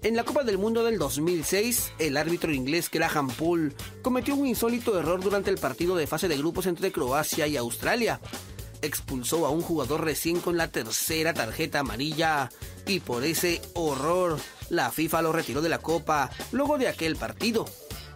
En la Copa del Mundo del 2006, el árbitro inglés Graham Poole cometió un insólito error durante el partido de fase de grupos entre Croacia y Australia. Expulsó a un jugador recién con la tercera tarjeta amarilla y por ese horror la FIFA lo retiró de la Copa luego de aquel partido.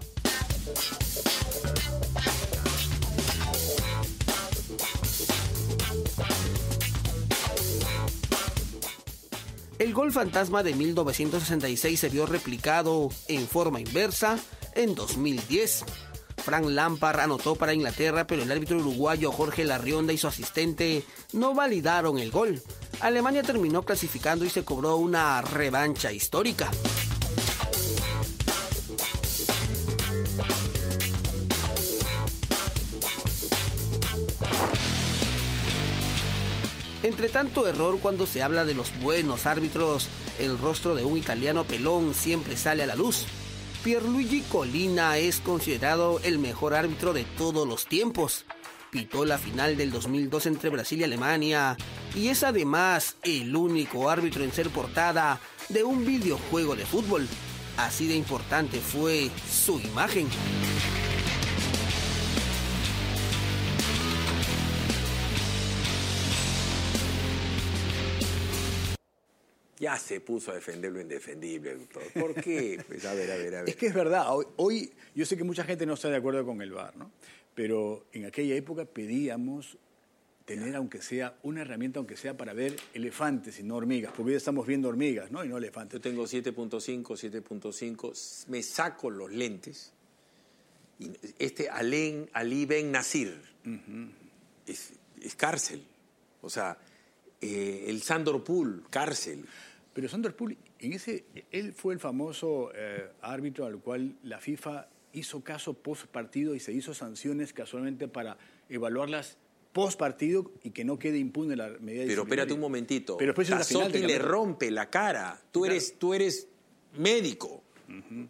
El gol fantasma de 1966 se vio replicado en forma inversa en 2010. Frank Lampard anotó para Inglaterra, pero el árbitro uruguayo Jorge Larrionda y su asistente no validaron el gol. Alemania terminó clasificando y se cobró una revancha histórica. Entre tanto error, cuando se habla de los buenos árbitros, el rostro de un italiano pelón siempre sale a la luz. Pierluigi Collina es considerado el mejor árbitro de todos los tiempos. Pitó la final del 2002 entre Brasil y Alemania y es además el único árbitro en ser portada de un videojuego de fútbol. Así de importante fue su imagen. Ya se puso a defender lo indefendible, doctor. ¿Por qué? Pues a ver. Es que es verdad. Hoy yo sé que mucha gente no está de acuerdo con el VAR, ¿no? Pero en aquella época pedíamos tener, aunque sea, una herramienta, aunque sea para ver elefantes y no hormigas. Porque hoy estamos viendo hormigas, ¿no? Y no elefantes. Yo tengo 7.5. Me saco los lentes. Y Ali Ben Nasir es cárcel. O sea, el Sandor Pool, cárcel. Pero Sandor Pool, él fue el famoso árbitro al cual la FIFA hizo caso post partido y se hizo sanciones casualmente para evaluarlas post partido y que no quede impune la medida disciplinaria. Pero espérate un momentito. Pero Tassotti le rompe la cara. Tú eres médico. Uh-huh.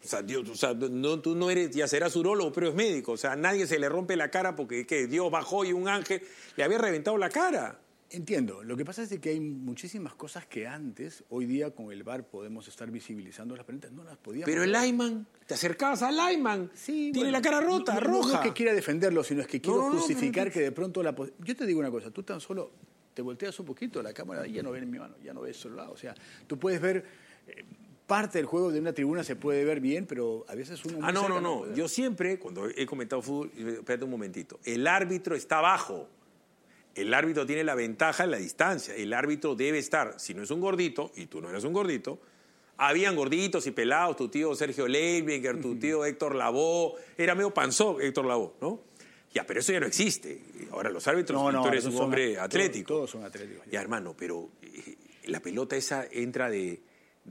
Tú no eres, ya serás urólogo, pero es médico. O sea, a nadie se le rompe la cara porque Dios bajó y un ángel le había reventado la cara. Entiendo. Lo que pasa es que hay muchísimas cosas que antes, hoy día con el VAR podemos estar visibilizando las penaltis, no las podíamos. Pero el lineman, te acercabas al lineman, sí, tiene la cara rota, roja. No es que quiera defenderlo, sino es que quiero justificar que de pronto yo te digo una cosa, tú tan solo te volteas un poquito, la cámara ya no ve en mi mano, ya no ves solo lado. O sea, tú puedes ver parte del juego de una tribuna se puede ver bien, pero a veces uno... No. Yo siempre, cuando he comentado fútbol, espérate un momentito, el árbitro está abajo. El árbitro tiene la ventaja en la distancia. El árbitro debe estar, si no es un gordito, y tú no eres un gordito, habían gorditos y pelados, tu tío Sergio Leibinger, tu tío Héctor Lavoe, era medio panzón Héctor Lavoe, ¿no? Ya, pero eso ya no existe. Ahora los árbitros, tú eres un hombre atlético. Todos son atléticos. Ya, hermano, pero la pelota esa entra de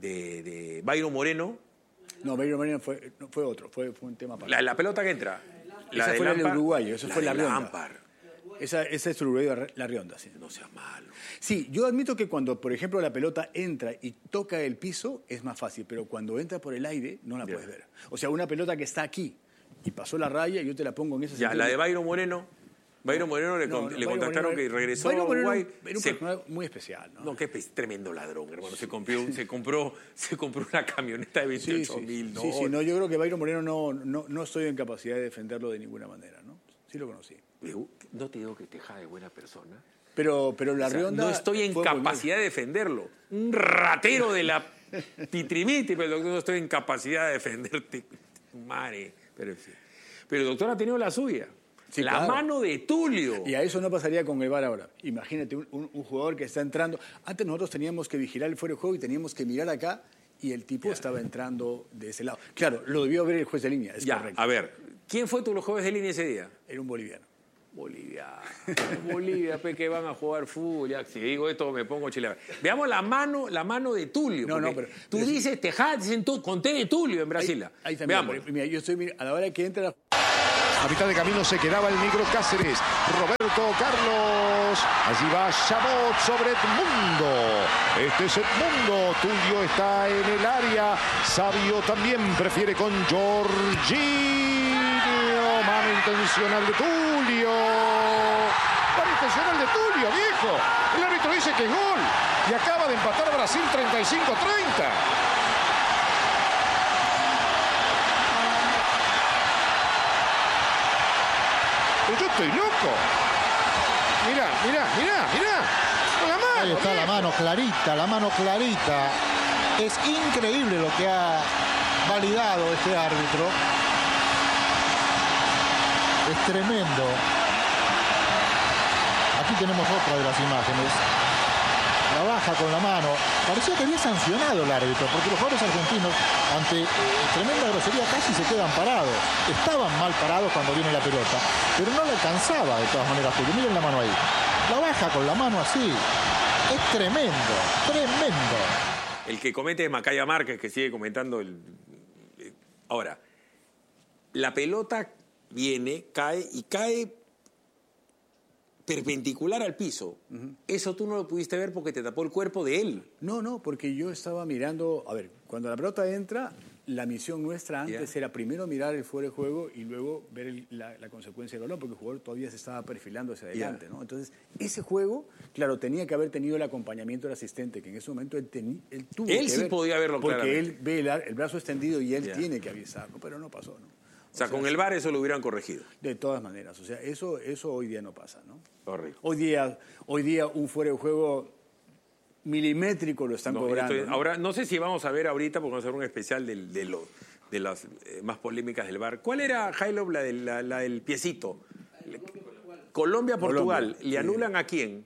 Byron Moreno. No, Byron Moreno fue otro, fue un tema para... La pelota que entra. Esa fue la del uruguayo, eso fue la Lampard. Esa es uruguayo Larrionda, sí. No sea malo. Sí, yo admito que cuando, por ejemplo, la pelota entra y toca el piso es más fácil, pero cuando entra por el aire no la puedes ver. O sea, una pelota que está aquí y pasó la raya, yo te la pongo en ese sentido. Ya, la de Byron Moreno. Byron Moreno le contactaron que regresó a Uruguay. Era un personaje muy especial, ¿no? No, que tremendo ladrón, hermano. Se compró una camioneta de 28.000 dólares. Sí, no, yo creo que Byron Moreno no estoy en capacidad de defenderlo de ninguna manera, ¿no? Sí lo conocí. No te digo que te jade buena persona. Pero Larrionda... no estoy en capacidad de defenderlo. Un ratero de la pitrimiti, pero no estoy en capacidad de defenderte. Madre. Pero el doctor ha tenido la suya. Sí, la mano de Tulio. Y a eso no pasaría con el VAR ahora. Imagínate un jugador que está entrando. Antes nosotros teníamos que vigilar el fuera de juego y teníamos que mirar acá y el tipo estaba entrando de ese lado. Claro, lo debió ver el juez de línea, es correcto. A ver, ¿quién fue los jueces de línea ese día? Era un boliviano. Bolivia, que van a jugar fútbol. Ya, si digo esto me pongo chileno. Veamos la mano de Tulio. Pero tú dices Tejadas, conté de Tulio en Brasil. Ahí también. Veamos. Mira, yo estoy a la hora que entra a mitad de camino se quedaba el negro Cáceres. Roberto Carlos. Allí va Chabot sobre Edmundo. Este es Edmundo. Tulio está en el área. Sabio también prefiere con Jorginho. Mano intencional de Tulio. Mano intencional de Tulio, viejo. El árbitro dice que es gol. Y acaba de empatar Brasil 35-30. estoy loco. Mirá. Con la mano. Ahí está la mano clarita. Es increíble lo que ha validado este árbitro. Es tremendo. Aquí tenemos otra de las imágenes. La baja con la mano. Parecía que había sancionado el árbitro, porque los jugadores argentinos, ante tremenda grosería, casi se quedan parados. Estaban mal parados cuando viene la pelota, pero no le alcanzaba de todas maneras. Porque miren la mano ahí. La baja con la mano así. Es tremendo. El que comete es Macaya Márquez, que sigue comentando. Ahora, la pelota viene, cae perpendicular al piso. Eso tú no lo pudiste ver porque te tapó el cuerpo de él. No, porque yo estaba mirando... A ver, cuando la pelota entra, la misión nuestra antes era primero mirar el fuera de juego y luego ver la consecuencia del balón, porque el jugador todavía se estaba perfilando hacia adelante, ¿no? Entonces, ese juego, claro, tenía que haber tenido el acompañamiento del asistente, que en ese momento él tuvo que ver. Él sí podía verlo porque claramente. Él ve el brazo extendido y él tiene que avisarlo, pero no pasó, ¿no? O sea, con el VAR eso lo hubieran corregido. De todas maneras, o sea, eso hoy día no pasa, ¿no? Correcto. Hoy día un fuera de juego milimétrico lo están cobrando. ¿no? Ahora, no sé si vamos a ver ahorita, porque vamos a hacer un especial de las más polémicas del VAR. ¿Cuál era, Jailov, la del piecito? Colombia-Portugal. ¿Le anulan a quién?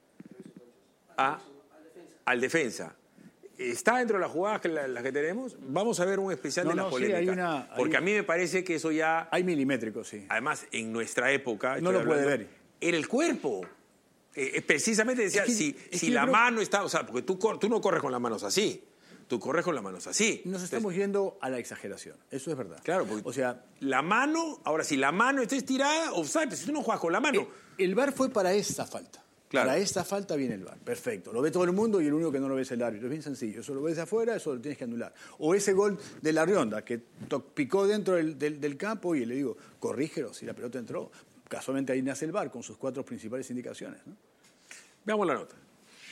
Al defensa. ¿Está dentro de las jugadas las que tenemos? Vamos a ver un especial de las polémicas. Porque a mí me parece que eso ya... Hay milimétricos, sí. Además, en nuestra época... No lo puede ver. Era el cuerpo. Precisamente decía, si la mano está... O sea, porque tú no corres con las manos así. Tú corres con las manos así. Nos estamos yendo a la exageración. Eso es verdad. Claro, porque o sea, la mano... Ahora, si la mano está estirada, offside, pero si tú no juegas con la mano... El VAR fue para esta falta. Claro. Para esta falta viene el VAR. Perfecto. Lo ve todo el mundo y el único que no lo ve es el árbitro. Es bien sencillo. Eso lo ves de afuera, eso lo tienes que anular. O ese gol de la Rionda que picó dentro del campo y le digo, corrígelo si la pelota entró. Casualmente ahí nace el VAR con sus 4 principales indicaciones, ¿no? Veamos la nota.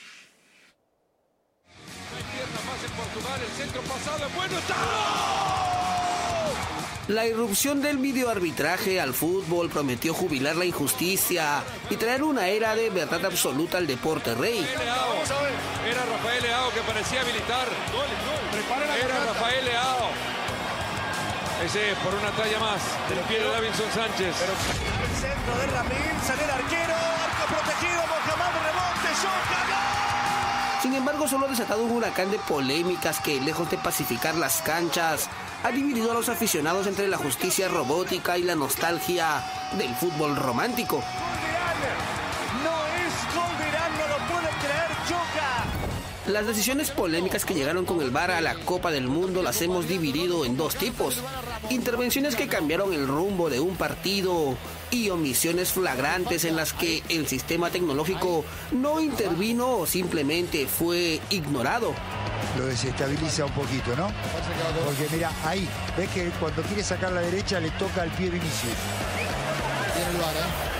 La irrupción del videoarbitraje al fútbol prometió jubilar la injusticia y traer una era de verdad absoluta al deporte rey. Era Rafael Leao que parecía militar. Era Rafael Leao. Ese es por una talla más del pie de Davinson Sánchez. El centro de Ramín, sale el arquero, arco protegido, Mohamed, rebote, Soca. Sin embargo, solo ha desatado un huracán de polémicas que, lejos de pacificar las canchas, ha dividido a los aficionados entre la justicia robótica y la nostalgia del fútbol romántico. No es gol de Irán, no lo pueden creer, Choca. Las decisiones polémicas que llegaron con el VAR a la Copa del Mundo las hemos dividido en 2 tipos. Intervenciones que cambiaron el rumbo de un partido y omisiones flagrantes en las que el sistema tecnológico no intervino o simplemente fue ignorado. Lo desestabiliza un poquito, ¿no? Porque mira, ahí, ves que cuando quiere sacar la derecha le toca al pie Vinicius. Tiene el VAR,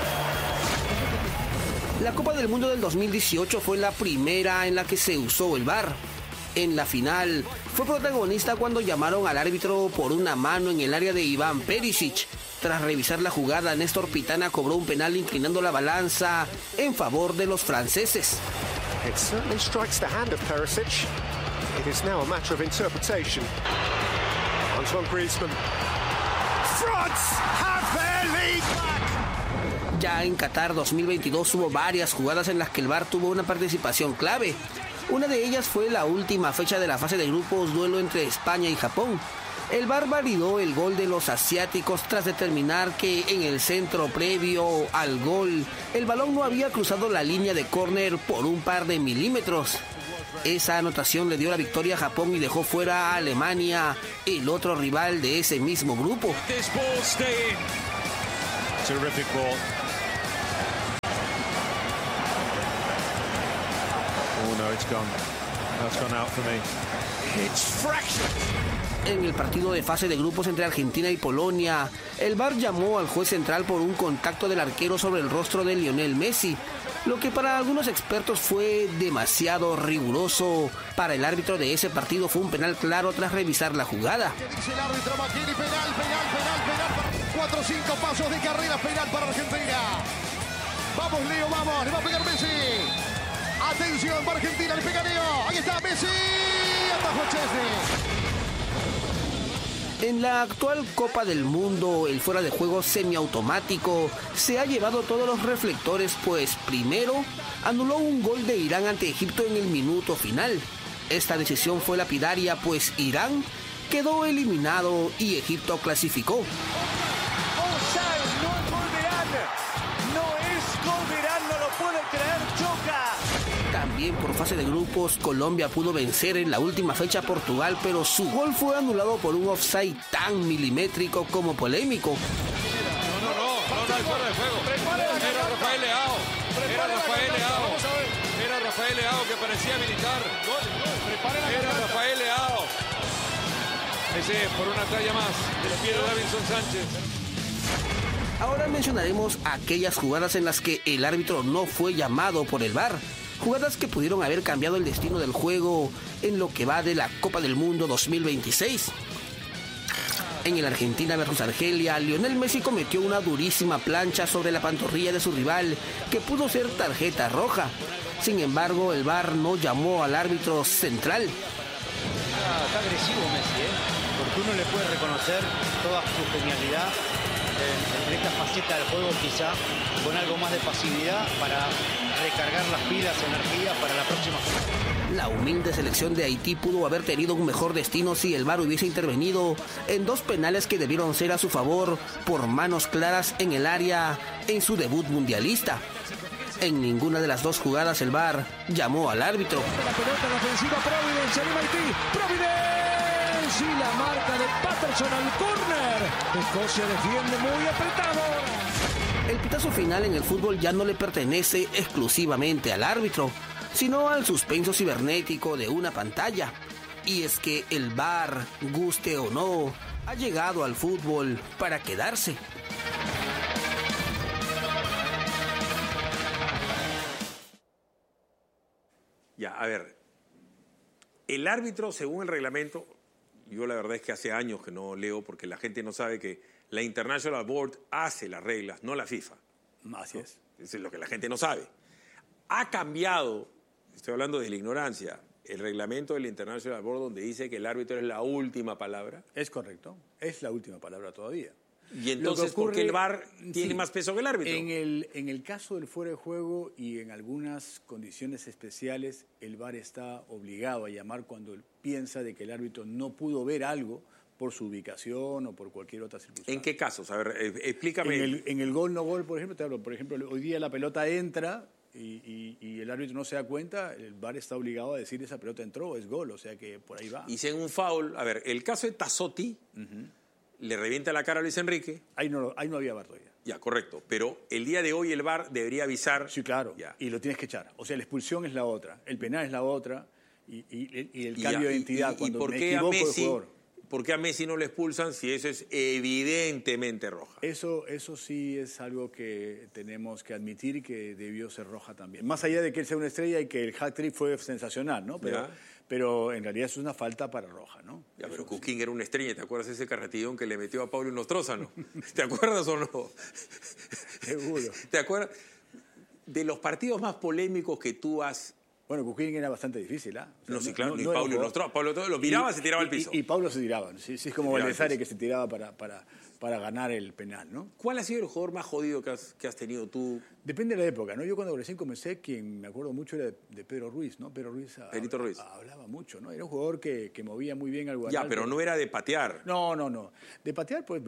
La Copa del Mundo del 2018 fue la primera en la que se usó el VAR. En la final, fue protagonista cuando llamaron al árbitro por una mano en el área de Iván Perisic. Tras revisar la jugada, Néstor Pitana cobró un penal inclinando la balanza en favor de los franceses. It certainly strikes the hand of Perisic. It is now a matter of interpretation. Antoine Griezmann. France have their league back. Ya en Qatar 2022 hubo varias jugadas en las que el VAR tuvo una participación clave. Una de ellas fue la última fecha de la fase de grupos, duelo entre España y Japón. El VAR validó el gol de los asiáticos tras determinar que en el centro previo al gol el balón no había cruzado la línea de córner por un par de milímetros. Esa anotación le dio la victoria a Japón y dejó fuera a Alemania, el otro rival de ese mismo grupo. Terrific ball. Oh no, it's gone. That's gone out for me. It's fractured. En el partido de fase de grupos entre Argentina y Polonia, el VAR llamó al juez central por un contacto del arquero sobre el rostro de Lionel Messi, lo que para algunos expertos fue demasiado riguroso. Para el árbitro de ese partido fue un penal claro tras revisar la jugada. ¿Qué dice el árbitro Macchini? Penal. 4 o 5 pasos de carrera penal para Argentina. Vamos, Leo, vamos. Le va a pegar Messi. Atención para Argentina, le pega Leo. Ahí está Messi. Atajó Chesney. En la actual Copa del Mundo, el fuera de juego semiautomático se ha llevado todos los reflectores, pues primero anuló un gol de Irán ante Egipto en el minuto final. Esta decisión fue lapidaria, pues Irán quedó eliminado y Egipto clasificó. Offside, no es gol de Irán. No es gol de Irán, no lo puede creer, choca. También por fase de grupos, Colombia pudo vencer en la última fecha a Portugal, pero su gol fue anulado por un offside tan milimétrico como polémico. No hay fuera de juego. Era Rafael Leao. Era Rafael Leao que parecía militar. Era Rafael Leao. Ese es por una talla más del Piero Davinson Sánchez. Ahora mencionaremos aquellas jugadas en las que el árbitro no fue llamado por el VAR. Jugadas que pudieron haber cambiado el destino del juego en lo que va de la Copa del Mundo 2026. En el Argentina versus Argelia, Lionel Messi cometió una durísima plancha sobre la pantorrilla de su rival que pudo ser tarjeta roja. Sin embargo, el VAR no llamó al árbitro central. Está agresivo Messi, porque uno le puede reconocer toda su genialidad en esta faceta del juego, quizá con algo más de pasividad para recargar las pilas, energía para la próxima. La humilde selección de Haití pudo haber tenido un mejor destino si el VAR hubiese intervenido en dos penales que debieron ser a su favor por manos claras en el área en su debut mundialista. En ninguna de las dos jugadas el VAR llamó al árbitro. La pelota en la ofensiva, Providence, anima Haití, Providence y la marca de Patterson al córner. Escocia defiende muy apretado. El pitazo final en el fútbol ya no le pertenece exclusivamente al árbitro, sino al suspenso cibernético de una pantalla. Y es que el VAR, guste o no, ha llegado al fútbol para quedarse. Ya, a ver, el árbitro, según el reglamento, yo la verdad es que hace años que no leo porque la gente no sabe que la International Board hace las reglas, no la FIFA. Así es. Eso es lo que la gente no sabe. Ha cambiado, estoy hablando de la ignorancia, el reglamento del International Board donde dice que el árbitro es la última palabra. Es correcto, es la última palabra todavía. Y entonces, ¿por qué el VAR tiene más peso que el árbitro? En el caso del fuera de juego y en algunas condiciones especiales, el VAR está obligado a llamar cuando él piensa de que el árbitro no pudo ver algo por su ubicación o por cualquier otra circunstancia. ¿En qué casos? A ver, explícame. En el gol, no gol, por ejemplo, te hablo, por ejemplo, hoy día la pelota entra y el árbitro no se da cuenta, el VAR está obligado a decir esa pelota entró, es gol, o sea que por ahí va. Y si en un foul, a ver, el caso de Tassotti, le revienta la cara a Luis Enrique. Ahí no había VAR todavía. Ya, correcto. Pero el día de hoy el VAR debería avisar. Sí, claro. Ya. Y lo tienes que echar. O sea, la expulsión es la otra, el penal es la otra y el cambio de identidad cuando me equivoco de jugador. ¿Por qué a Messi no le expulsan si eso es evidentemente roja? Eso sí es algo que tenemos que admitir que debió ser roja también. Más allá de que él sea una estrella y que el hat-trick fue sensacional, ¿no? Pero en realidad es una falta para roja, ¿no? Ya, pero Cooking era una estrella. ¿Te acuerdas de ese carretillón que le metió a Pablo Nostrózano? ¿Te acuerdas o no? Seguro. ¿Te acuerdas? De los partidos más polémicos que tú has... Bueno, Cooking era bastante difícil, ¿ah? O sea, no, sí, claro, y Pablo Nostrózano. Pablo lo miraba y se tiraba al piso. Y Pablo se tiraba. Sí, es como Valdesare que se tiraba para ganar el penal, ¿no? ¿Cuál ha sido el jugador más jodido que has tenido tú? Depende de la época, ¿no? Yo cuando recién comencé, quien me acuerdo mucho era de Pedro Ruiz, ¿no? Perito Ruiz hablaba mucho, ¿no? Era un jugador que movía muy bien al Guadalajara. Ya, pero no era de patear. No. De patear, pues,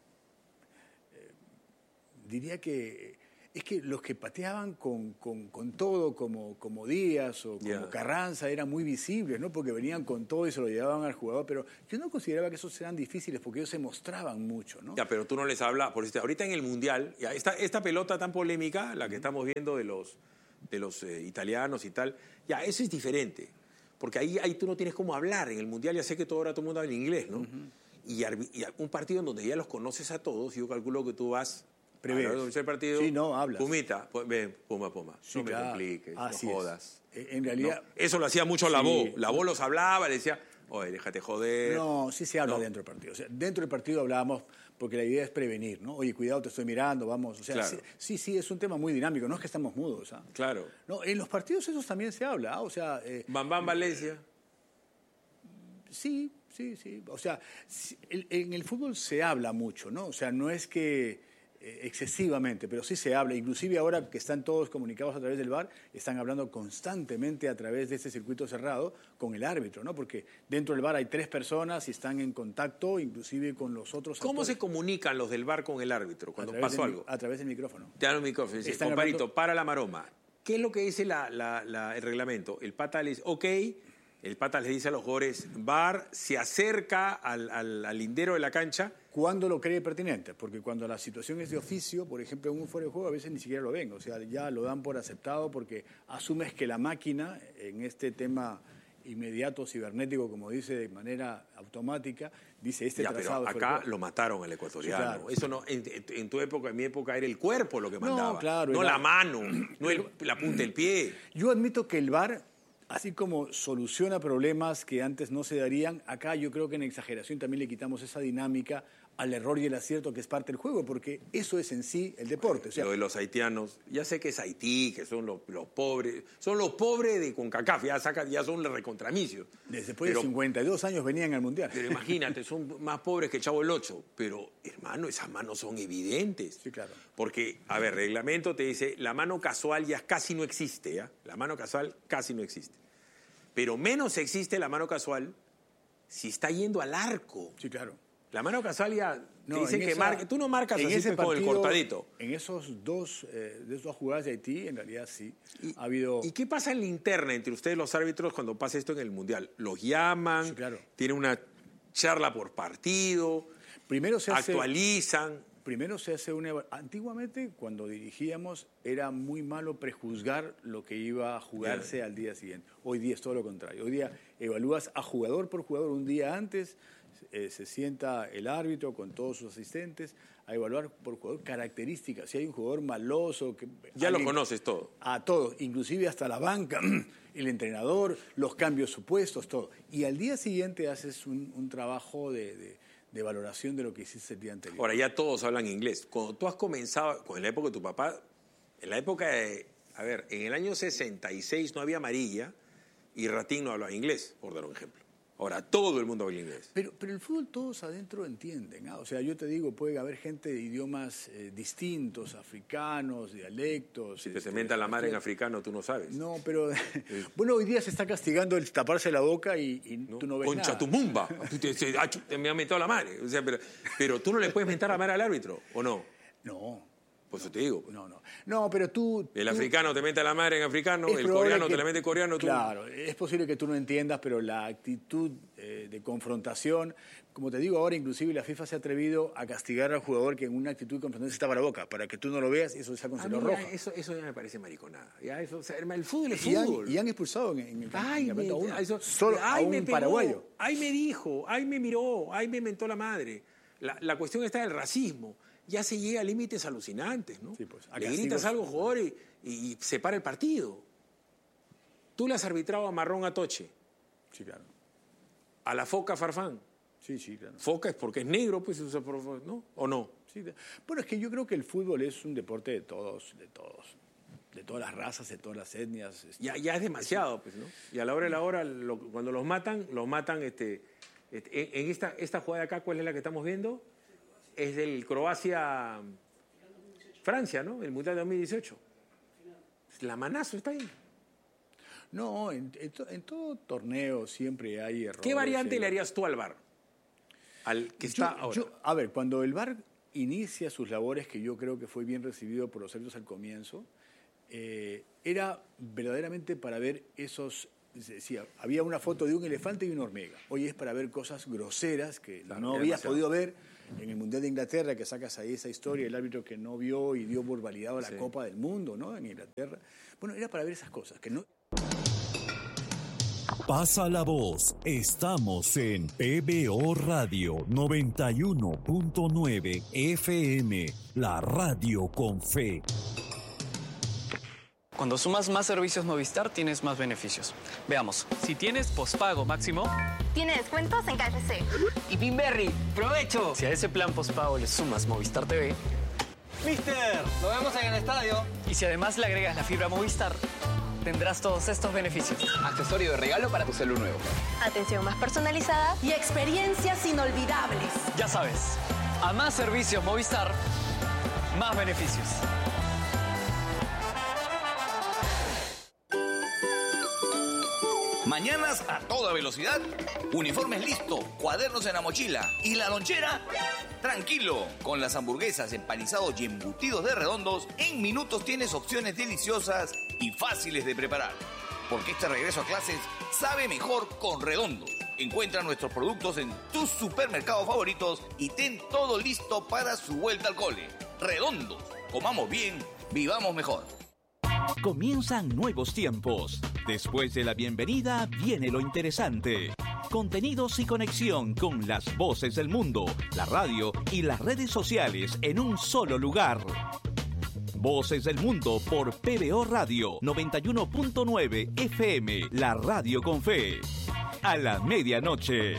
diría que es que los que pateaban con todo, como Díaz o como Carranza, eran muy visibles, ¿no? Porque venían con todo y se lo llevaban al jugador, pero yo no consideraba que esos eran difíciles porque ellos se mostraban mucho, ¿no? Ya, pero tú no les hablas, por eso, ahorita en el Mundial, ya, esta pelota tan polémica, la que estamos viendo de los italianos y tal, ya, eso es diferente, porque ahí tú no tienes cómo hablar, en el Mundial ya sé que todo el mundo habla en inglés, ¿no? Y un partido en donde ya los conoces a todos, yo calculo que tú vas... El partido, sí, no, hablas. Pumita, ven, Puma. Sí, no me compliques, así no jodas. En realidad... No, eso lo hacía mucho Lavó. Lavó los hablaba, le decía, Oye, déjate joder. No, sí se habla dentro del partido. O sea, dentro del partido hablábamos, porque la idea es prevenir, ¿no? Oye, cuidado, te estoy mirando, vamos. O sea, claro. sí, es un tema muy dinámico. No es que estamos mudos, ¿ah? Claro. No, en los partidos esos también se habla, ¿ah? O sea... Bam Valencia. Sí. O sea, en el fútbol se habla mucho, ¿no? O sea, no es que excesivamente, pero sí se habla. Inclusive ahora que están todos comunicados a través del VAR, están hablando constantemente a través de este circuito cerrado con el árbitro, ¿no? Porque dentro del VAR hay 3 personas y están en contacto, inclusive con los otros ¿Cómo actores. se comunican los del VAR con el árbitro cuando pasó algo? A través del micrófono. Te dan un micrófono y dice, compadrito, para la maroma. ¿Qué es lo que dice el reglamento? El pata le dice, ok, el pata le dice a los jugadores, VAR se acerca al lindero de la cancha. Cuando lo cree pertinente, porque cuando la situación es de oficio, por ejemplo, en un fuera de juego, a veces ni siquiera lo ven, o sea, ya lo dan por aceptado porque asumes que la máquina, en este tema inmediato, cibernético, como dice, de manera automática, dice trazado. Pero acá lo mataron al ecuatoriano. Sí, claro. Eso no, en tu época, en mi época, era el cuerpo lo que mandaba. No, claro. No la mano, no la punta del pie. Yo admito que el VAR, así como soluciona problemas que antes no se darían, acá yo creo que en exageración también le quitamos esa dinámica al error y el acierto que es parte del juego, porque eso es en sí el deporte. O sea, lo de los haitianos, ya sé que es Haití, que son los pobres, son los pobres de CONCACAF, ya son los recontramicios. Después de 52 años venían al Mundial. Pero imagínate, son más pobres que el Chavo del Ocho, pero hermano, esas manos son evidentes. Sí, claro. Porque, a ver, reglamento te dice, la mano casual ya casi no existe, ¿ya? La mano casual casi no existe. Pero menos existe la mano casual si está yendo al arco. Sí, claro. La mano casual ya te dicen que marca. Tú no marcas así ese con el cortadito. En esos dos jugadas de Haití, en realidad sí. Ha habido... ¿Y qué pasa en la interna entre ustedes los árbitros cuando pasa esto en el Mundial? ¿Los llaman? Sí, claro. ¿Tienen una charla por partido? Primero ¿Actualizan? Primero se hace Antiguamente, cuando dirigíamos, era muy malo prejuzgar lo que iba a jugarse al día siguiente. Hoy día es todo lo contrario. Hoy día evalúas a jugador por jugador un día antes. Se sienta el árbitro con todos sus asistentes a evaluar por jugador características. Si hay un jugador maloso... Ya lo conoces todo. A todos, inclusive hasta la banca, el entrenador, los cambios supuestos, todo. Y al día siguiente haces un trabajo de valoración de lo que hiciste el día anterior. Ahora, ya todos hablan inglés. Cuando tú has comenzado, en la época de tu papá, en la época de... A ver, en el año 66 no había amarilla y Ratín no hablaba inglés, por dar un ejemplo. Ahora, todo el mundo habla inglés. Pero el fútbol todos adentro entienden, ¿ah? O sea, yo te digo, puede haber gente de idiomas distintos, africanos, dialectos. Si te cementan la madre en africano, tú no sabes. No, pero... Bueno, hoy día se está castigando el taparse la boca y tú no ves Concha nada. tu mumba. Me ha mentado la madre. O sea, pero tú no le puedes mentar la madre al árbitro, ¿o no? No. Por eso te digo. No, pero tú... El africano te mete la madre en africano, el coreano te la mete en coreano. Claro, es posible que tú no entiendas, pero la actitud de confrontación, como te digo ahora, inclusive la FIFA se ha atrevido a castigar al jugador que en una actitud de confrontación se tapa la boca, para que tú no lo veas y eso se ha considerado rojo. Eso ya me parece mariconada. Ya eso, o sea, el fútbol es fútbol. Y han expulsado en el campeonato solo a un paraguayo. Ahí me dijo, ahí me miró, ahí me mentó la madre. La cuestión está del racismo. Ya se llega a límites alucinantes, ¿no? Sí, pues, le gritas algo, jugador, y se para el partido. Tú le has arbitrado a Marrón Atoche. Sí, claro. A la Foca Farfán. Sí, claro. Foca es porque es negro, pues, ¿no? ¿O no? Sí. Bueno, es que yo creo que el fútbol es un deporte de todos. De todas las razas, de todas las etnias. Ya es demasiado, pues, ¿no? Y a la hora de la hora, cuando los matan, en esta jugada de acá, ¿cuál es la que estamos viendo? Es del Croacia-Francia, ¿no? El Mundial de 2018. La manazo está ahí. No, en todo torneo siempre hay errores. ¿Qué variante le harías tú al VAR? Al que está ahora. A ver, cuando el VAR inicia sus labores, que yo creo que fue bien recibido por los árbitros al comienzo, era verdaderamente para ver esos... Decía, había una foto de un elefante y una hormiga. Hoy es para ver cosas groseras que no habías podido ver en el Mundial de Inglaterra, que sacas ahí esa historia, el árbitro que no vio y dio por validado la Copa del Mundo, ¿no? En Inglaterra. Bueno, era para ver esas cosas. Que no... Pasa la voz. Estamos en PBO Radio 91.9 FM, la radio con fe. Cuando sumas más servicios Movistar, tienes más beneficios. Veamos. Si tienes pospago máximo, tiene descuentos en KFC. Y Pinberry, ¡provecho! Si a ese plan postpago le sumas Movistar TV... ¡Mister! ¡Lo vemos en el estadio! Y si además le agregas la fibra Movistar, tendrás todos estos beneficios. Accesorio de regalo para tu celu nuevo. Atención más personalizada y experiencias inolvidables. Ya sabes, a más servicios Movistar, más beneficios. Mañanas a toda velocidad, uniformes listo, cuadernos en la mochila y la lonchera, tranquilo. Con las hamburguesas, empanizados y embutidos de Redondos, en minutos tienes opciones deliciosas y fáciles de preparar. Porque este regreso a clases sabe mejor con Redondos. Encuentra nuestros productos en tus supermercados favoritos y ten todo listo para su vuelta al cole. Redondos, comamos bien, vivamos mejor. Comienzan nuevos tiempos. Después de la bienvenida viene lo interesante. Contenidos y conexión con las voces del mundo, la radio y las redes sociales en un solo lugar. Voces del Mundo por PBO Radio 91.9 FM, la radio con fe. A la medianoche.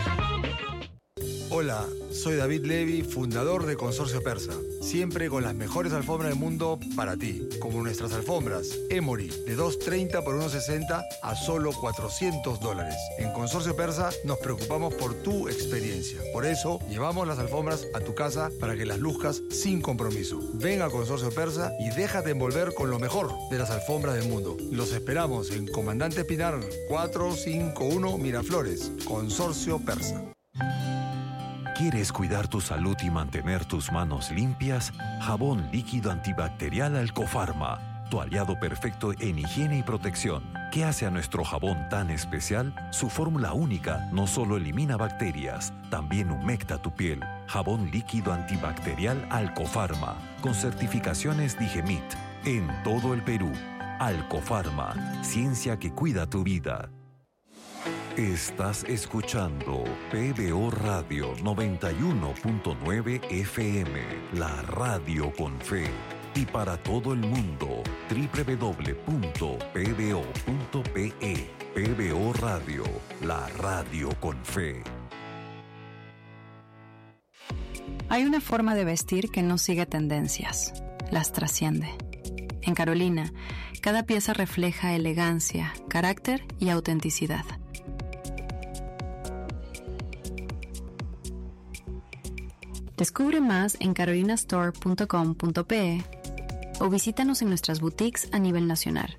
Hola, soy David Levy, fundador de Consorcio Persa. Siempre con las mejores alfombras del mundo para ti, como nuestras alfombras Emory, de $230 por $160 a solo $400. En Consorcio Persa nos preocupamos por tu experiencia. Por eso, llevamos las alfombras a tu casa para que las luzcas sin compromiso. Ven a Consorcio Persa y déjate envolver con lo mejor de las alfombras del mundo. Los esperamos en Comandante Pinar 451 Miraflores, Consorcio Persa. ¿Quieres cuidar tu salud y mantener tus manos limpias? Jabón líquido antibacterial Alcofarma, tu aliado perfecto en higiene y protección. ¿Qué hace a nuestro jabón tan especial? Su fórmula única no solo elimina bacterias, también humecta tu piel. Jabón líquido antibacterial Alcofarma, con certificaciones Digemit, en todo el Perú. Alcofarma, ciencia que cuida tu vida. Estás escuchando PBO Radio 91.9 FM, la radio con fe. Y para todo el mundo, www.pbo.pe. PBO Radio, la radio con fe. Hay una forma de vestir que no sigue tendencias, las trasciende. En Carolina, cada pieza refleja elegancia, carácter y autenticidad. Descubre más en carolinastore.com.pe o visítanos en nuestras boutiques a nivel nacional.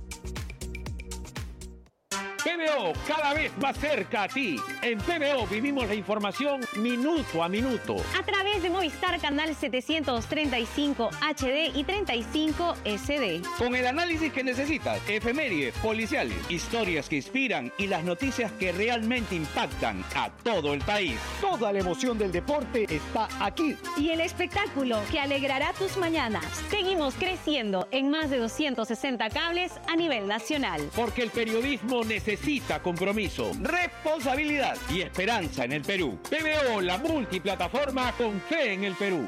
PBO, cada vez más cerca a ti. En PBO vivimos la información minuto a minuto. A través de Movistar Canal 735 HD y 35 SD. Con el análisis que necesitas, efemérides, policiales, historias que inspiran y las noticias que realmente impactan a todo el país. Toda la emoción del deporte está aquí. Y el espectáculo que alegrará tus mañanas. Seguimos creciendo en más de 260 cables a nivel nacional. Porque el periodismo necesita compromiso, responsabilidad y esperanza en el Perú. PBO, la multiplataforma con fe en el Perú.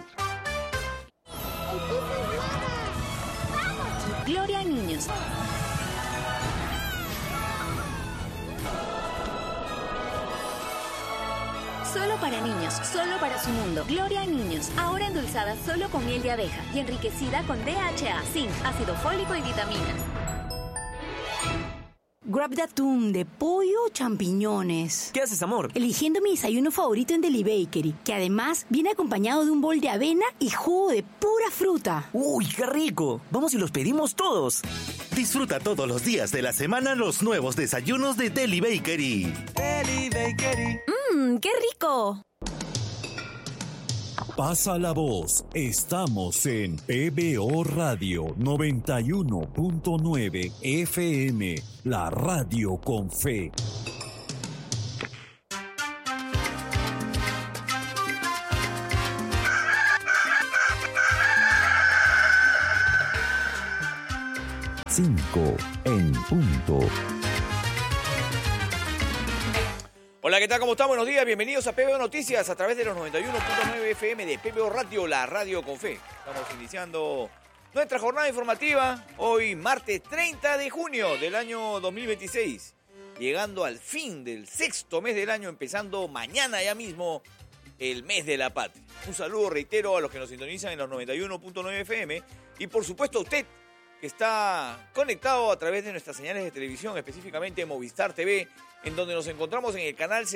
Gloria a niños. Solo para niños, solo para su mundo. Gloria a niños, ahora endulzada solo con miel de abeja y enriquecida con DHA, zinc, ácido fólico y vitaminas. Grab de atún, de pollo o champiñones. ¿Qué haces, amor? Eligiendo mi desayuno favorito en Deli Bakery, que además viene acompañado de un bol de avena y jugo de pura fruta. ¡Uy, qué rico! Vamos y los pedimos todos. Disfruta todos los días de la semana los nuevos desayunos de Deli Bakery. Deli Bakery. ¡Qué rico! Pasa la voz. Estamos en PBO Radio 91.9 FM, la radio con fe. Cinco en punto. Hola, ¿qué tal? ¿Cómo están? Buenos días, bienvenidos a PBO Noticias a través de los 91.9 FM de PBO Radio, la radio con fe. Estamos iniciando nuestra jornada informativa hoy martes 30 de junio del año 2026. llegando al fin del 6º mes del año, empezando mañana ya mismo el mes de la patria. Un saludo, reitero, a los que nos sintonizan en los 91.9 FM y por supuesto a usted que está conectado a través de nuestras señales de televisión, específicamente Movistar TV, en donde nos encontramos en el canal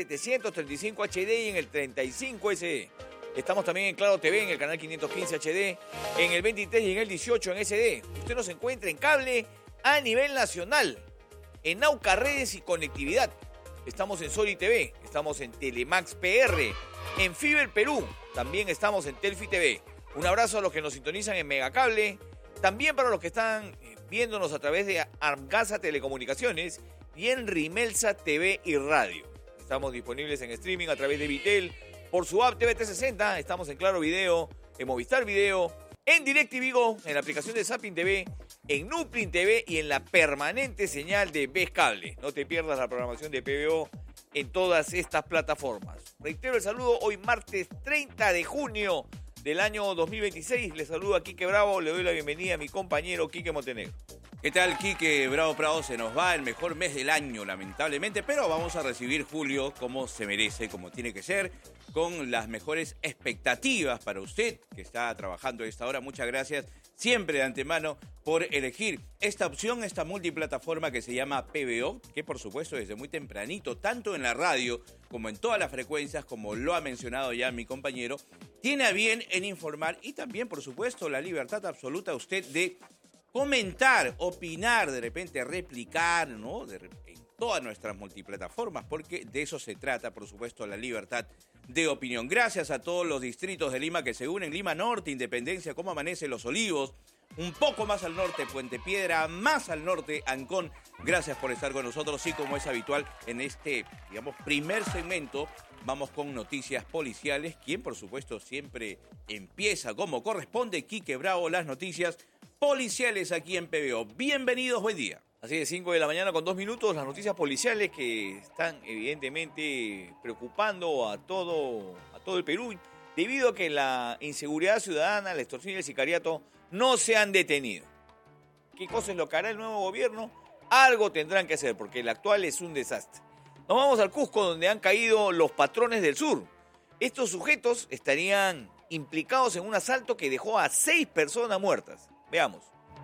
735 HD y en el 35 SD. Estamos también en Claro TV, en el canal 515 HD, en el 23 y en el 18 en SD. Usted nos encuentra en cable a nivel nacional, en Nauca Redes y Conectividad. Estamos en Soli TV, estamos en Telemax PR, en Fiber Perú, también estamos en Telfi TV. Un abrazo a los que nos sintonizan en Megacable, también para los que están viéndonos a través de Argasa Telecomunicaciones y en Rimelsa TV y Radio. Estamos disponibles en streaming a través de Vitel, por su app TV360, estamos en Claro Video, en Movistar Video, en DirecTV Go, en la aplicación de Zapping TV, en Nuplin TV y en la permanente señal de Ves Cable. No te pierdas la programación de PBO en todas estas plataformas. Reitero el saludo hoy martes 30 de junio del año 2026. Les saludo a Quique Bravo, le doy la bienvenida a mi compañero Quique Montenegro. ¿Qué tal, Quique Bravo Prado? Se nos va el mejor mes del año, lamentablemente, pero vamos a recibir julio como se merece, como tiene que ser, con las mejores expectativas para usted que está trabajando a esta hora. Muchas gracias siempre de antemano por elegir esta opción, esta multiplataforma que se llama PBO, que por supuesto desde muy tempranito, tanto en la radio como en todas las frecuencias, como lo ha mencionado ya mi compañero, tiene a bien en informar y también, por supuesto, la libertad absoluta a usted de comentar, opinar, de repente replicar, ¿no? En todas nuestras multiplataformas, porque de eso se trata, por supuesto, la libertad de opinión. Gracias a todos los distritos de Lima que se unen, Lima Norte, Independencia, Cómo Amanece, Los Olivos, un poco más al norte, Puente Piedra, más al norte, Ancón. Gracias por estar con nosotros y como es habitual en este, digamos, primer segmento, vamos con noticias policiales, quien por supuesto siempre empieza como corresponde, Quique Bravo, las noticias policiales aquí en PBO. Bienvenidos, buen día. Así de 5 de la mañana con 2 minutos, las noticias policiales que están evidentemente preocupando a todo el Perú, debido a que la inseguridad ciudadana, la extorsión y el sicariato no se han detenido. ¿Qué cosa es lo que hará el nuevo gobierno? Algo tendrán que hacer, porque el actual es un desastre. Nos vamos al Cusco, donde han caído los patrones del sur. Estos sujetos estarían implicados en un asalto que dejó a 6 personas muertas. Veamos.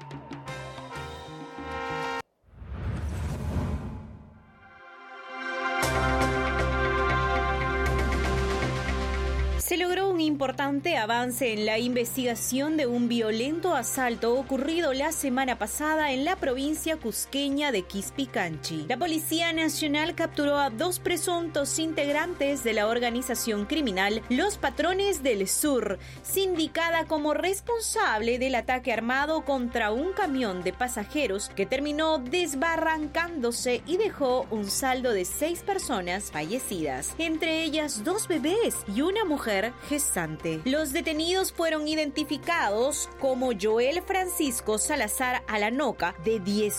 Se logró un importante avance en la investigación de un violento asalto ocurrido la semana pasada en la provincia cusqueña de Quispicanchi. La Policía Nacional capturó a 2 presuntos integrantes de la organización criminal Los Patrones del Sur, sindicada como responsable del ataque armado contra un camión de pasajeros que terminó desbarrancándose y dejó un saldo de 6 personas fallecidas, entre ellas 2 bebés y una mujer gestante. Los detenidos fueron identificados como Joel Francisco Salazar Alanoca, de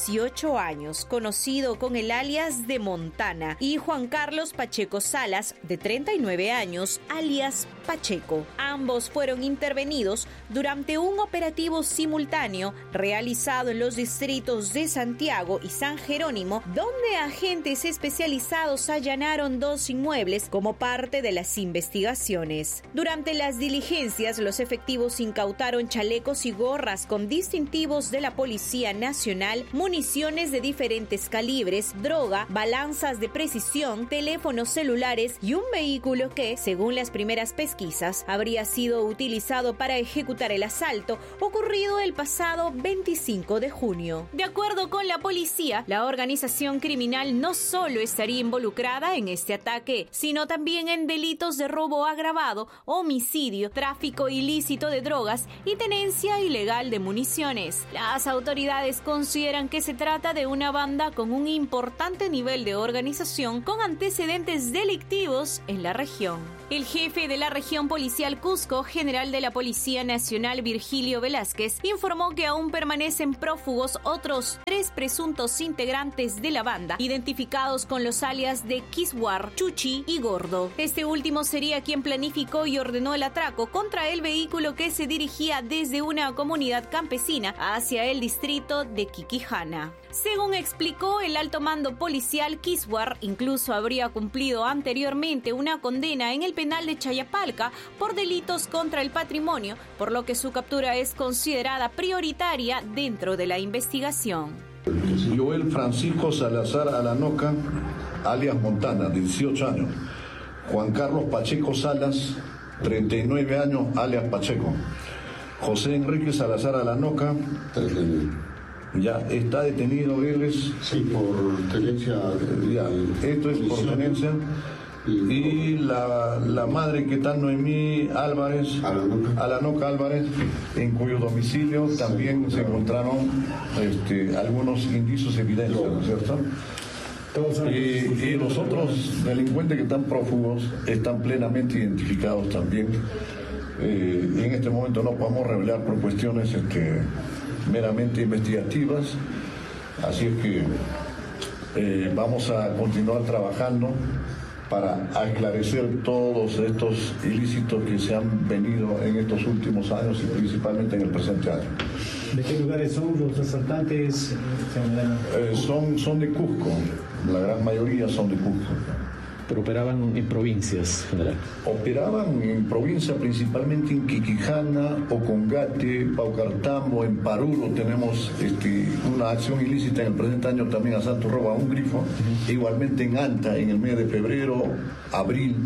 18 años, conocido con el alias de Montana, y Juan Carlos Pacheco Salas, de 39 años, alias Pacheco. Ambos fueron intervenidos durante un operativo simultáneo realizado en los distritos de Santiago y San Jerónimo, donde agentes especializados allanaron 2 inmuebles como parte de las investigaciones. Durante las diligencias, los efectivos incautaron chalecos y gorras con distintivos de la Policía Nacional, municiones de diferentes calibres, droga, balanzas de precisión, teléfonos celulares y un vehículo que, según las primeras pesquisas, habría sido utilizado para ejecutar el asalto ocurrido el pasado 25 de junio. De acuerdo con la policía, la organización criminal no solo estaría involucrada en este ataque, sino también en delitos de robo agravado, homicidio, tráfico ilícito de drogas y tenencia ilegal de municiones. Las autoridades consideran que se trata de una banda con un importante nivel de organización con antecedentes delictivos en la región. El jefe de la región policial Cusco, general de la Policía Nacional Virgilio Velázquez, informó que aún permanecen prófugos otros 3 presuntos integrantes de la banda, identificados con los alias de Kiswar, Chuchi y Gordo. Este último sería quien planificó identificó y ordenó el atraco contra el vehículo que se dirigía desde una comunidad campesina hacia el distrito de Quiquijana. Según explicó el alto mando policial, Kiswar incluso habría cumplido anteriormente una condena en el penal de Chayapalca por delitos contra el patrimonio, por lo que su captura es considerada prioritaria dentro de la investigación. Joel Francisco Salazar Alanoca, alias Montana, 18 años. Juan Carlos Pacheco Salas, 39 años, alias Pacheco. José Enrique Salazar Alanoca, ya está detenido, él es... Sí, por tenencia. Ya, esto es por tenencia. Y la madre, que está Noemí Álvarez, Alanoca Álvarez, en cuyo domicilio también se encontraron algunos indicios evidentes, ¿no es cierto? Y los otros delincuentes que están prófugos están plenamente identificados también. En este momento no podemos revelar por cuestiones meramente investigativas, así es que vamos a continuar trabajando para aclarecer todos estos ilícitos que se han venido en estos últimos años y principalmente en el presente año. ¿De qué lugares son los asaltantes? Son de Cusco, la gran mayoría son de Cusco. Pero operaban en provincias, general. Operaban en provincias, principalmente en Quiquijana, Ocongate, Paucartambo, en Paruro tenemos una acción ilícita en el presente año también, asalto, robo a un grifo, igualmente en Anta, en el mes de febrero, abril,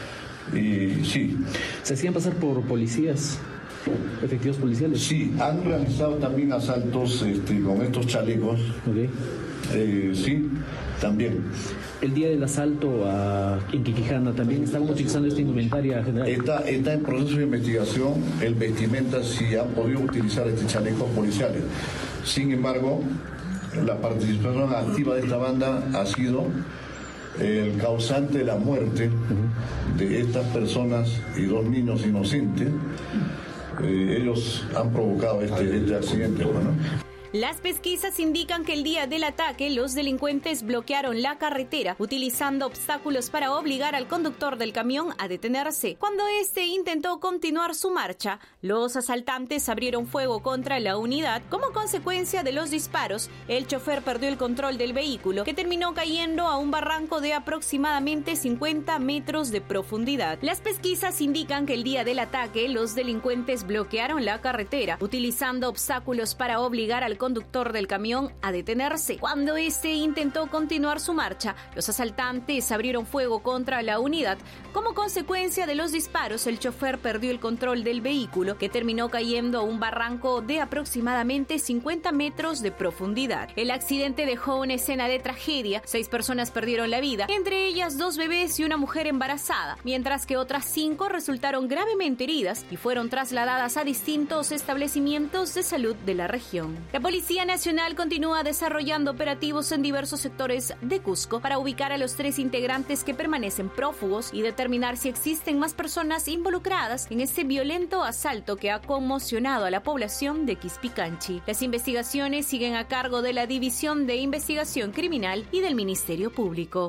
sí. ¿Se hacían pasar por policías? ¿Efectivos policiales? Sí, han realizado también asaltos con estos chalecos. Okay. Sí, también. El día del asalto en Quiquijana también estaban utilizando esta indumentaria general. Está en proceso de investigación el vestimenta, si han podido utilizar chalecos policiales. Sin embargo, la participación activa de esta banda ha sido el causante de la muerte de estas personas y 2 niños inocentes. Ellos han provocado este accidente, ¿no? Las pesquisas indican que el día del ataque los delincuentes bloquearon la carretera utilizando obstáculos para obligar al conductor del camión a detenerse. Cuando este intentó continuar su marcha, los asaltantes abrieron fuego contra la unidad. Como consecuencia de los disparos, el chofer perdió el control del vehículo, que terminó cayendo a un barranco de aproximadamente 50 metros de profundidad. Las pesquisas indican que el día del ataque los delincuentes bloquearon la carretera utilizando obstáculos para obligar al conductor del camión a detenerse. Cuando este intentó continuar su marcha, los asaltantes abrieron fuego contra la unidad. Como consecuencia de los disparos, el chofer perdió el control del vehículo, que terminó cayendo a un barranco de aproximadamente 50 metros de profundidad. El accidente dejó una escena de tragedia. 6 personas perdieron la vida, entre ellas 2 bebés y una mujer embarazada, mientras que otras 5 resultaron gravemente heridas y fueron trasladadas a distintos establecimientos de salud de la región. La Policía Nacional continúa desarrollando operativos en diversos sectores de Cusco para ubicar a los 3 integrantes que permanecen prófugos y determinar si existen más personas involucradas en este violento asalto que ha conmocionado a la población de Quispicanchi. Las investigaciones siguen a cargo de la División de Investigación Criminal y del Ministerio Público.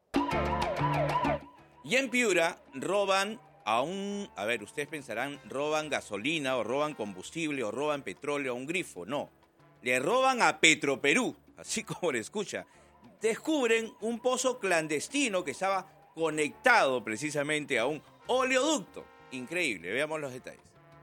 Y en Piura roban ustedes pensarán, roban gasolina o roban combustible o roban petróleo a un grifo. No. Le roban a Petroperú, así como le escucha. Descubren un pozo clandestino que estaba conectado precisamente a un oleoducto. Increíble, veamos los detalles.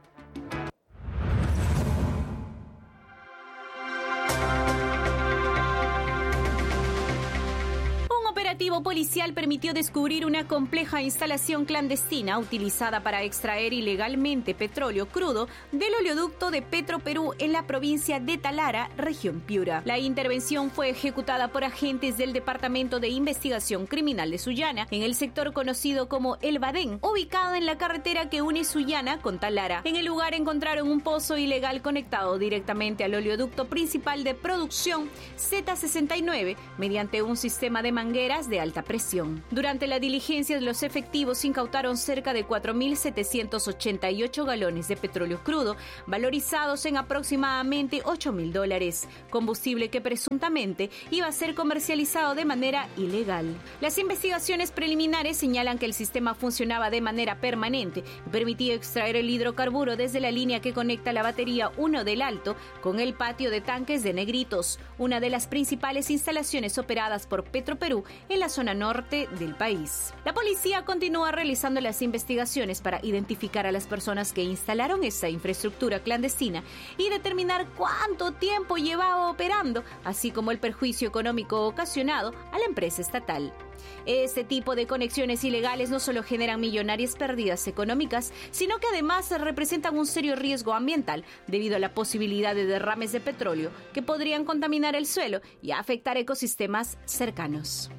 Operativo policial permitió descubrir una compleja instalación clandestina utilizada para extraer ilegalmente petróleo crudo del oleoducto de Petroperú en la provincia de Talara, región Piura. La intervención fue ejecutada por agentes del Departamento de Investigación Criminal de Sullana en el sector conocido como El Badén, ubicado en la carretera que une Sullana con Talara. En el lugar encontraron un pozo ilegal conectado directamente al oleoducto principal de producción Z69 mediante un sistema de mangueras de de alta presión. Durante la diligencia, los efectivos incautaron cerca de 4.788 galones de petróleo crudo, valorizados en aproximadamente $8.000, combustible que presuntamente iba a ser comercializado de manera ilegal. Las investigaciones preliminares señalan que el sistema funcionaba de manera permanente y permitía extraer el hidrocarburo desde la línea que conecta la batería 1 del Alto con el patio de tanques de Negritos, una de las principales instalaciones operadas por Petroperú en la zona norte del país. La policía continúa realizando las investigaciones para identificar a las personas que instalaron esta infraestructura clandestina y determinar cuánto tiempo llevaba operando, así como el perjuicio económico ocasionado a la empresa estatal. Este tipo de conexiones ilegales no solo generan millonarias pérdidas económicas, sino que además representan un serio riesgo ambiental debido a la posibilidad de derrames de petróleo que podrían contaminar el suelo y afectar ecosistemas cercanos.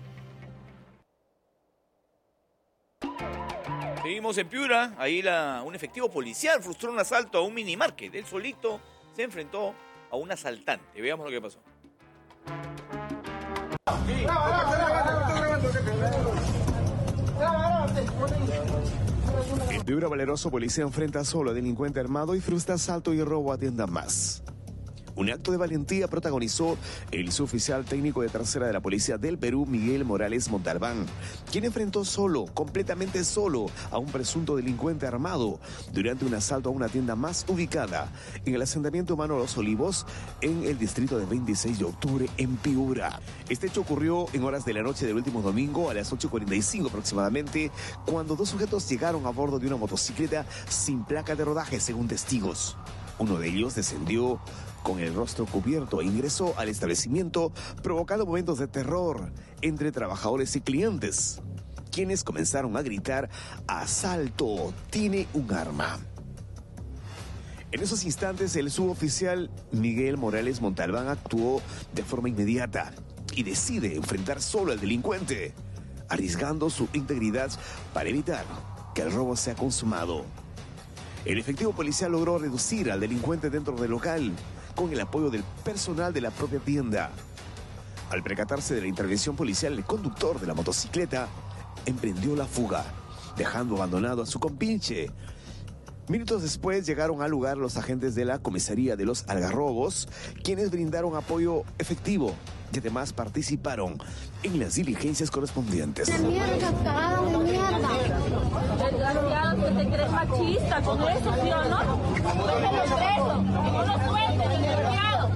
Seguimos en Piura. Ahí un efectivo policial frustró un asalto a un minimarket. Él solito se enfrentó a un asaltante. Veamos lo que pasó. En Piura, valeroso policía enfrenta solo a delincuente armado y frustra asalto y robo a tienda más. Un acto de valentía protagonizó el suboficial técnico de tercera de la Policía del Perú, Miguel Morales Montalbán, quien enfrentó solo, completamente solo, a un presunto delincuente armado durante un asalto a una tienda más ubicada en el asentamiento humano Los Olivos, en el distrito de 26 de octubre, en Piura. Este hecho ocurrió en horas de la noche del último domingo, a las 8:45 aproximadamente, cuando dos sujetos llegaron a bordo de una motocicleta sin placa de rodaje, según testigos. Uno de ellos descendió con el rostro cubierto e ingresó al establecimiento, provocando momentos de terror entre trabajadores y clientes, quienes comenzaron a gritar: ¡asalto! ¡Tiene un arma! En esos instantes, el suboficial Miguel Morales Montalbán actuó de forma inmediata y decide enfrentar solo al delincuente, arriesgando su integridad para evitar que el robo sea consumado. El efectivo policial logró reducir al delincuente dentro del local con el apoyo del personal de la propia tienda. Al percatarse de la intervención policial, el conductor de la motocicleta emprendió la fuga, dejando abandonado a su compinche. Minutos después llegaron al lugar los agentes de la comisaría de Los Algarrobos, quienes brindaron apoyo efectivo y además participaron en las diligencias correspondientes. ¡De mierda, cagada de mierda! Desgraciado, que te crees machista con eso, ¿sí o no? Suéltalo preso, no lo sueltes, desgraciado.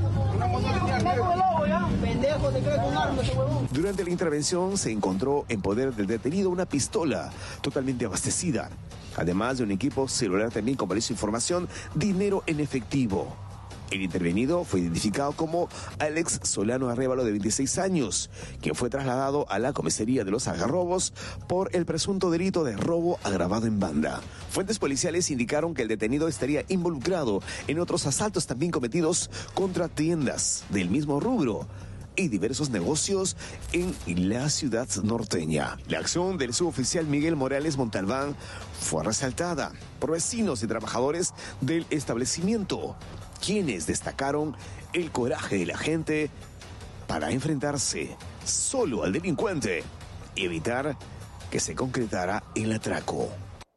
Pendejo, te crees con arma, ese huevón. Durante la intervención se encontró en poder del detenido una pistola totalmente abastecida, además de un equipo celular también con valiosa información, dinero en efectivo. El intervenido fue identificado como Alex Solano Arrévalo, de 26 años, quien fue trasladado a la comisaría de Los Algarrobos por el presunto delito de robo agravado en banda. Fuentes policiales indicaron que el detenido estaría involucrado en otros asaltos también cometidos contra tiendas del mismo rubro y diversos negocios en la ciudad norteña. La acción del suboficial Miguel Morales Montalbán fue resaltada por vecinos y trabajadores del establecimiento, quienes destacaron el coraje de la gente para enfrentarse solo al delincuente y evitar que se concretara el atraco.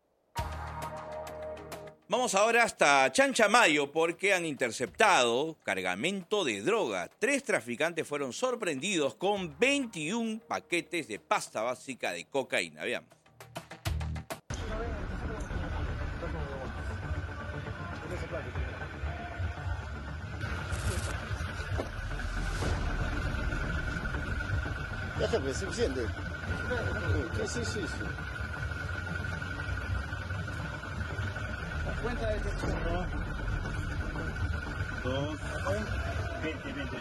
Vamos ahora hasta Chanchamayo porque han interceptado cargamento de droga. 3 traficantes fueron sorprendidos con 21 paquetes de pasta básica de cocaína. Veamos. Ya jefe, es suficiente. Sí. La cuenta de este 2, 20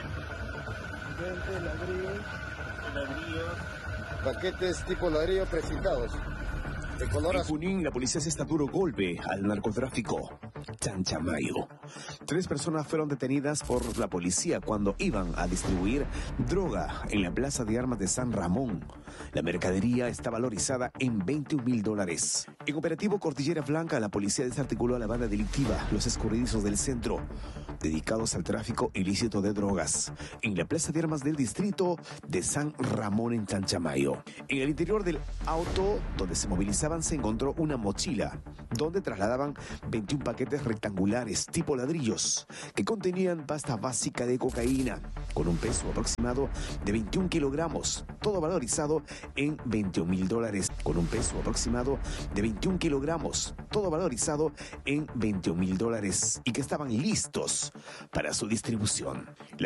ladrillos. Paquetes tipo ladrillo precintados. En Junín, la policía asesta duro golpe al narcotráfico. Chanchamayo. 3 personas fueron detenidas por la policía cuando iban a distribuir droga en la plaza de armas de San Ramón. La mercadería está valorizada en $21,000. En operativo Cordillera Blanca, la policía desarticuló a la banda delictiva Los Escurridizos del Centro. dedicados al tráfico ilícito de drogas en la plaza de armas del distrito de San Ramón en Chanchamayo. En el interior del auto donde se movilizaban se encontró una mochila donde trasladaban 21 paquetes rectangulares tipo ladrillos que contenían pasta básica de cocaína con un peso aproximado de 21 kilogramos, todo valorizado en $21,000. Con un peso aproximado de 21 kilogramos, todo valorizado en $21,000 y que estaban listos para su distribución.